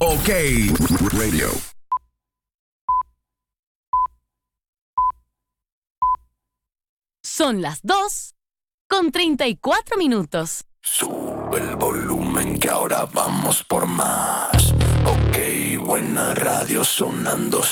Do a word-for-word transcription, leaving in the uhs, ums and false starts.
OK Radio. Son las dos con treinta y cuatro minutos. Sube el volumen que ahora vamos por más. OK, buena radio sonando.